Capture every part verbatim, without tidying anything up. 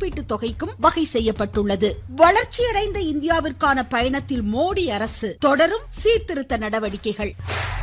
இழப்பீட்டு தொகைக்கும் வகை செய்யப்பட்டுள்ளது. வளர்ச்சியடைந்த இந்தியாவிற்கான பயணத்தில் மோடி அரசு தொடரும் சீர்திருத்த நடவடிக்கைகள்.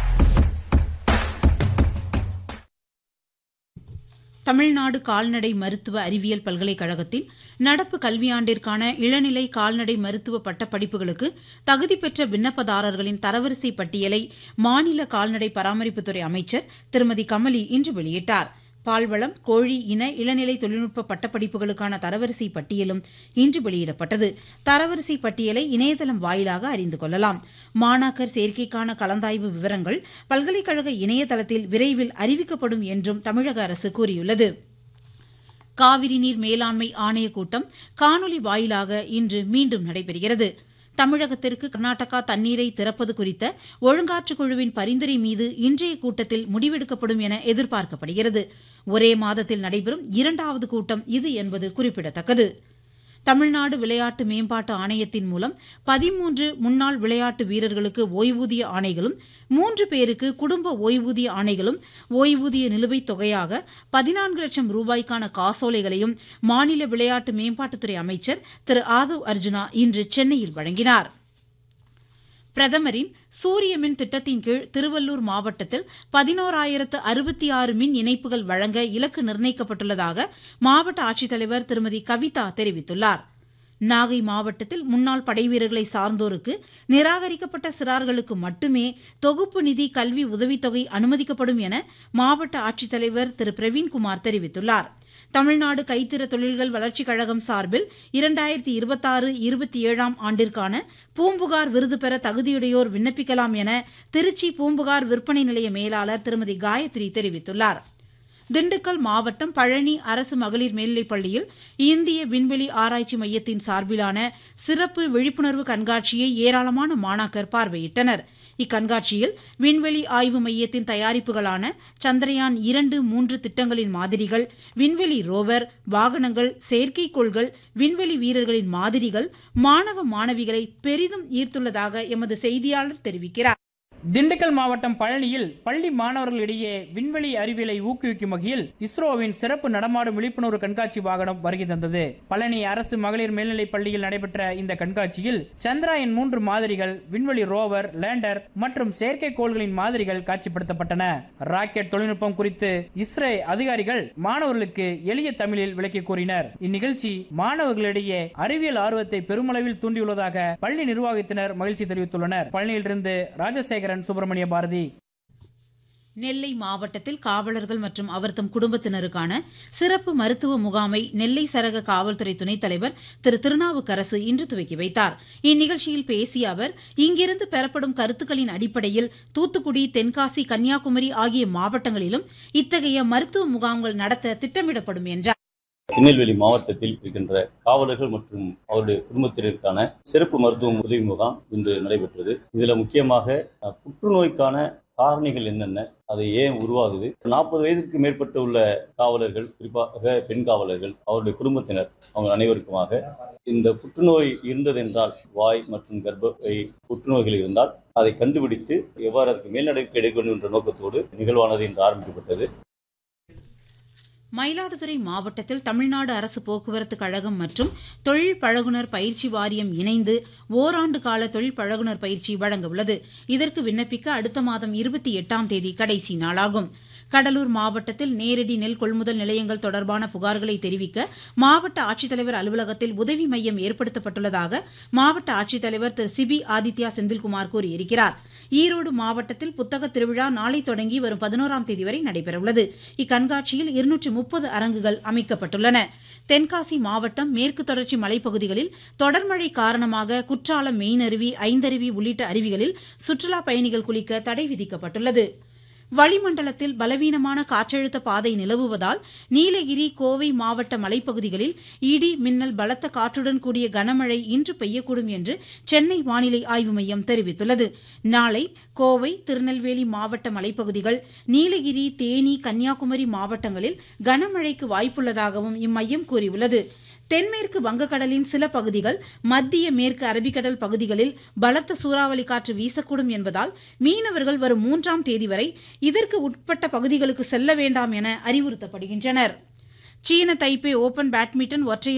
தமிழ்நாடு கால்நடை மருத்துவ அறிவியல் பல்கலைக்கழகத்தின் நடப்பு கல்வியாண்டிற்கான இளநிலை கால்நடை மருத்துவ பட்டப்படிப்புகளுக்கு தகுதி பெற்ற விண்ணப்பதாரர்களின் தரவரிசை பட்டியலை மாநில கால்நடை பராமரிப்புத்துறை அமைச்சர் திருமதி கமலி இன்று வெளியிட்டார். பால்வளம், கோழி இன இளநிலை தொழில்நுட்ப பட்டப்படிப்புகளுக்கான தரவரிசை பட்டியலும் இன்று வெளியிடப்பட்டது. தரவரிசை பட்டியலை இணையதளம் வாயிலாக அறிந்து கொள்ளலாம். மாணாக்கர் சேர்க்கைக்கான கலந்தாய்வு விவரங்கள் பல்கலைக்கழக இணையதளத்தில் விரைவில் அறிவிக்கப்படும் என்றும் தமிழக அரசு கூறியுள்ளது. காவிரி நீர் மேலாண்மை ஆணைய கூட்டம் காணொலி வாயிலாக இன்று மீண்டும் நடைபெறுகிறது. தமிழகத்திற்கு கர்நாடகா தண்ணீரை திறப்பது குறித்த ஒழுங்காற்றுக் குழுவின் பரிந்துரை மீது இன்றைய கூட்டத்தில் முடிவெடுக்கப்படும் என எதிர்பார்க்கப்படுகிறது. ஒரே மாதத்தில் நடைபெறும் இரண்டாவது கூட்டம் இது என்பது குறிப்பிடத்தக்கது. தமிழ்நாடு விளையாட்டு மேம்பாட்டு ஆணையத்தின் மூலம் பதிமூன்று முன்னாள் விளையாட்டு வீரர்களுக்கு ஓய்வூதிய ஆணைகளும் மூன்று பேருக்கு குடும்ப ஓய்வூதிய ஆணைகளும் ஓய்வூதிய நிலுவைத் தொகையாக பதினான்கு லட்சம் ரூபாய்க்கான காசோலைகளையும் மாநில விளையாட்டு மேம்பாட்டுத்துறை அமைச்சர் திரு ஆதவ் அர்ஜுனா இன்று சென்னையில் வழங்கினார். பிரதமரின் சூரிய மின் திட்டத்தின் கீழ் திருவள்ளூர் மாவட்டத்தில் பதினோராயிரத்து அறுபத்தி ஆறு மின் இணைப்புகள் வழங்க இலக்கு நிர்ணயிக்கப்பட்டுள்ளதாக மாவட்ட ஆட்சித்தலைவர் திருமதி கவிதா தெரிவித்துள்ளார். நாகை மாவட்டத்தில் முன்னாள் படைவீரர்களை சார்ந்தோருக்கு நிராகரிக்கப்பட்ட சிறார்களுக்கு மட்டுமே தொகுப்பு நிதி கல்வி உதவித்தொகை அனுமதிக்கப்படும் என மாவட்ட ஆட்சித்தலைவர் திரு பிரவீன்குமார் தெரிவித்துள்ளார். தமிழ்நாடு கைத்திற தொழில்கள் வளர்ச்சிக் கழகம் சார்பில் இரண்டாயிரத்தி இருபத்தாறு இருபத்தி ஏழாம் ஆண்டிற்கான பூம்புகார் விருது பெற தகுதியுடையோர் விண்ணப்பிக்கலாம் என திருச்சி பூம்புகார் விற்பனை நிலைய மேலாளர் திருமதி காயத்ரி தெரிவித்துள்ளார். திண்டுக்கல் மாவட்டம் பழனி அரசு மகளிர் மேல்நிலைப் பள்ளியில் இந்திய விண்வெளி ஆராய்ச்சி மையத்தின் சார்பிலான சிறப்பு விழிப்புணர்வு கண்காட்சியை ஏராளமான மாணாக்கர் பார்வையிட்டனர். இக்கண்காட்சியில் விண்வெளி ஆய்வு மையத்தின் தயாரிப்புகளான சந்திரயான் இரண்டு மூன்று திட்டங்களின் மாதிரிகள், விண்வெளி ரோவர், வாகனங்கள், செயற்கைக்கோள்கள், விண்வெளி வீரர்களின் மாதிரிகள் மாணவ மாணவிகளை பெரிதும் ஈர்த்துள்ளதாக எமது செய்தியாளர் தெரிவிக்கிறார். திண்டுக்கல் மாவட்டம் பழனியில் பள்ளி மாணவர்களிடையே விண்வெளி அறிவியலை ஊக்குவிக்கும் வகையில் இஸ்ரோவின் சிறப்பு நடமாடும் விழிப்புணர்வு கண்காட்சி வாகனம் வருகை தந்தது. பழனி அரசு மகளிர் மேல்நிலைப் பள்ளியில் நடைபெற்ற இந்த கண்காட்சியில் சந்திராயன் மூன்று மாதிரிகள், விண்வெளி ரோவர், லேண்டர் மற்றும் செயற்கைக்கோள்களின் மாதிரிகள் காட்சிப்படுத்தப்பட்டன. ராக்கெட் தொழில்நுட்பம் குறித்து இஸ்ரோ அதிகாரிகள் மாணவர்களுக்கு எளிய தமிழில் விளக்கி கூறினர். இந்நிகழ்ச்சி மாணவர்களிடையே அறிவியல் ஆர்வத்தை பெருமளவில் தூண்டியுள்ளதாக பள்ளி நிர்வாகத்தினர் மகிழ்ச்சி தெரிவித்துள்ளனர். பழனியிலிருந்து ராஜசேகரன், சுப்பிரமணிய பாரதி. நெல்லை மாவட்டத்தில் காவலர்கள் மற்றும் அவர்தம் குடும்பத்தினருக்கான சிறப்பு மருத்துவ முகாமை நெல்லை சரக காவல்துறை துணைத் தலைவர் திரு திருநாவுக்கரசு இன்று துவக்கி வைத்தார். இந்நிகழ்ச்சியில் பேசிய அவர், இங்கிருந்து பெறப்படும் கருத்துக்களின் அடிப்படையில் தூத்துக்குடி, தென்காசி, கன்னியாகுமரி ஆகிய மாவட்டங்களிலும் இத்தகைய மருத்துவ முகாம்கள் நடத்த திட்டமிடப்படும் என்றார். திருநெல்வேலி மாவட்டத்தில் இருக்கின்ற காவலர்கள் மற்றும் அவருடைய குடும்பத்தினருக்கான சிறப்பு மருத்துவ உதவி முகாம் இன்று நடைபெற்றது. இதுல முக்கியமாக புற்றுநோய்க்கான காரணிகள் என்னென்ன, அதை ஏன் உருவாகுது, நாற்பது வயதிற்கு மேற்பட்ட உள்ள காவலர்கள், குறிப்பாக பெண் காவலர்கள், அவருடைய குடும்பத்தினர், அவங்க அனைவருக்குமாக இந்த புற்றுநோய் இருந்தது என்றால், வாய் மற்றும் கர்ப்பப்பை புற்றுநோய்கள் இருந்தால் அதை கண்டுபிடித்து எவ்வாறு அதற்கு மேல் நடவடிக்கை எடுக்க வேண்டும் என்ற நோக்கத்தோடு நிகழ்வானது இன்று ஆரம்பிக்கப்பட்டது. மயிலாடுதுறை மாவட்டத்தில் தமிழ்நாடு அரசு போக்குவரத்து கழகம் மற்றும் தொழில் பழகுனர் பயிற்சி வாரியம் இணைந்து ஓராண்டு கால தொழில் பழகுனர் பயிற்சி வழங்க உள்ளது. இதற்கு விண்ணப்பிக்க அடுத்த மாதம் இருபத்தி எட்டாம் தேதி கடைசி நாளாகும். கடலூர் மாவட்டத்தில் நேரடி நெல் கொள்முதல் நிலையங்கள் தொடர்பான புகார்களை தெரிவிக்க மாவட்ட ஆட்சித்தலைவர் அலுவலகத்தில் உதவி மையம் ஏற்படுத்தப்பட்டுள்ளதாக மாவட்ட ஆட்சித்தலைவர் திரு சிபி ஆதித்யா செந்தில்குமார் கூறியிருக்கிறார். ஈரோடு மாவட்டத்தில் புத்தக திருவிழா நாளை தொடங்கி வரும் பதினோராம் தேதி வரை நடைபெறவுள்ளது. இக்கண்காட்சியில் இருநூற்று முப்பது அரங்குகள் அமைக்கப்பட்டுள்ளன. தென்காசி மாவட்டம் மேற்கு தொடர்ச்சி மலைப்பகுதிகளில் தொடர்மழை காரணமாக குற்றாலம், மெயினருவி, ஐந்தருவி உள்ளிட்ட அருவிகளில் சுற்றுலா பயணிகள் குளிக்க தடை விதிக்கப்பட்டுள்ளது. வளிமண்டலத்தில் பலவீனமான காற்றழுத்த பாதை நிலவுவதால் நீலகிரி, கோவை மாவட்ட மலைப்பகுதிகளில் இடி, மின்னல், பலத்த காற்றுடன் கூடிய கனமழை இன்று பெய்யக்கூடும் என்று சென்னை வானிலை ஆய்வு மையம் தெரிவித்துள்ளது. நாளை கோவை, திருநெல்வேலி மாவட்ட மலைப்பகுதிகள், நீலகிரி, தேனி, கன்னியாகுமரி மாவட்டங்களில் கனமழைக்கு வாய்ப்புள்ளதாகவும் இம்மையம் கூறியுள்ளது. தென்மேற்கு வங்கக்கடலின் சில பகுதிகள், மத்திய மேற்கு அரபிக்கடல் பகுதிகளில் பலத்த சூறாவளி காற்று வீசக்கூடும் என்பதால் மீனவர்கள் வரும் மூன்றாம் தேதி வரை இதற்கு உட்பட்ட பகுதிகளுக்கு செல்ல வேண்டாம் என அறிவுறுத்தப்படுகின்றனர். சீன தைப்பே ஓபன் பேட்மிண்டன் ஒற்றையர்